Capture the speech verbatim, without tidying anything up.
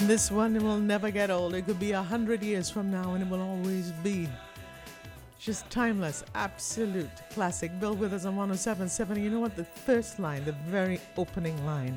This one will never get old. It could be a hundred years from now and it will always be just timeless, absolute classic. Bill Withers on one oh seven point seven. You know what? The first line, the very opening line.